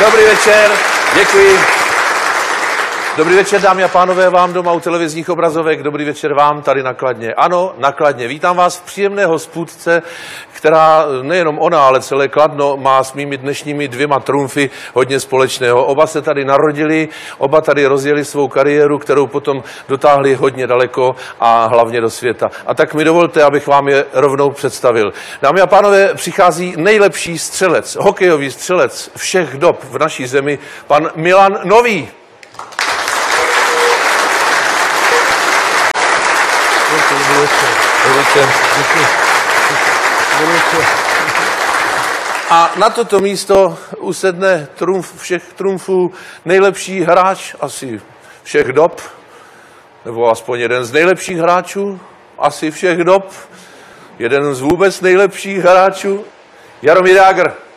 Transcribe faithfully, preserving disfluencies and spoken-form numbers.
Dobrý večer, děkuji. Dobrý večer, dámy a pánové, vám doma u televizních obrazovek, dobrý večer vám tady na Kladně. Ano, na Kladně. Vítám vás v příjemné hospůdce, která nejenom ona, ale celé Kladno má s mými dnešními dvěma trumfy hodně společného. Oba se tady narodili, oba tady rozjeli svou kariéru, kterou potom dotáhli hodně daleko a hlavně do světa. A tak mi dovolte, abych vám je rovnou představil. Dámy a pánové, přichází nejlepší střelec, hokejový střelec všech dob v naší zemi, pan Milan Nový. A na toto místo usedne trumf všech trumfů, nejlepší hráč asi všech dob, nebo aspoň jeden z nejlepších hráčů asi všech dob, jeden z vůbec nejlepších hráčů, Jaromír Jágr.